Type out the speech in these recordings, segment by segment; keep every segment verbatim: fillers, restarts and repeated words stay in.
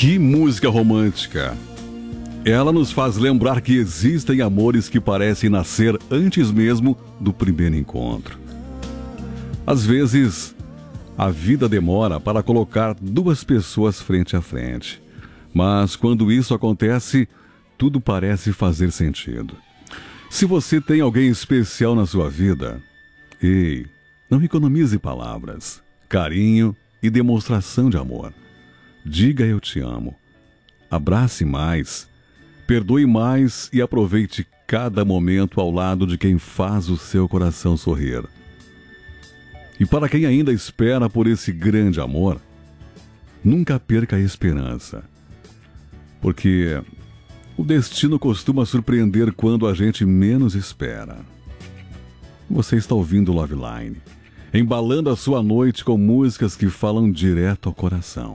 Que música romântica! Ela nos faz lembrar que existem amores que parecem nascer antes mesmo do primeiro encontro. Às vezes, a vida demora para colocar duas pessoas frente a frente. Mas quando isso acontece, tudo parece fazer sentido. Se você tem alguém especial na sua vida, ei, não economize palavras, carinho e demonstração de amor. Diga eu te amo. Abrace mais, perdoe mais e aproveite cada momento ao lado de quem faz o seu coração sorrir. E para quem ainda espera por esse grande amor, nunca perca a esperança. Porque o destino costuma surpreender quando a gente menos espera. Você está ouvindo Love Line, embalando a sua noite com músicas que falam direto ao coração.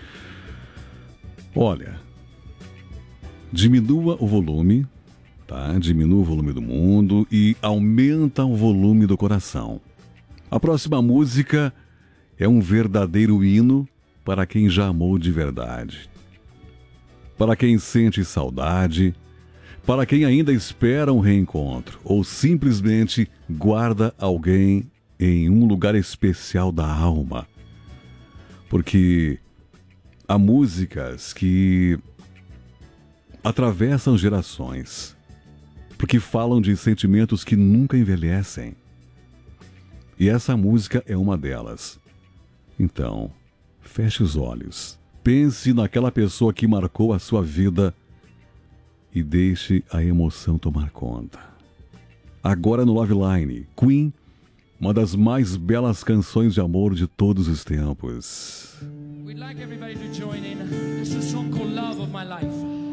Olha, diminua o volume, tá? Diminua o volume do mundo e aumenta o volume do coração. A próxima música é um verdadeiro hino para quem já amou de verdade. Para quem sente saudade, para quem ainda espera um reencontro ou simplesmente guarda alguém em um lugar especial da alma. Porque há músicas que atravessam gerações, porque falam de sentimentos que nunca envelhecem. E essa música é uma delas. Então, feche os olhos, pense naquela pessoa que marcou a sua vida e deixe a emoção tomar conta. Agora no Love Line, Queen, uma das mais belas canções de amor de todos os tempos. We'd like everybody to join in. This is a song called Love of My Life.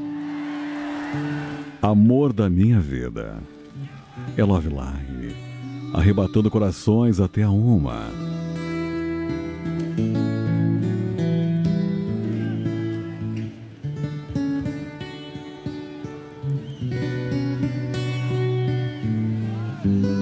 Amor da minha vida. É Love Line, arrebatando corações até a uma.